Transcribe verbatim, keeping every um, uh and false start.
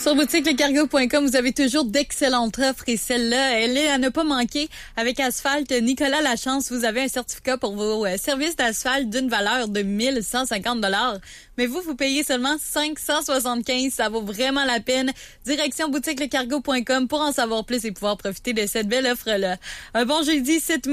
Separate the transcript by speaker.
Speaker 1: Sur boutique le cargo point com, vous avez toujours d'excellentes offres et celle-là, elle est à ne pas manquer. Avec Asphalt Nicolas Lachance, vous avez un certificat pour vos euh, services d'asphalte d'une valeur de mille cent cinquante dollars. Mais vous, vous payez seulement cinq cent soixante-quinze. Ça vaut vraiment la peine. Direction boutique le cargo point com pour en savoir plus et pouvoir profiter de cette belle offre-là. Un bon jeudi, site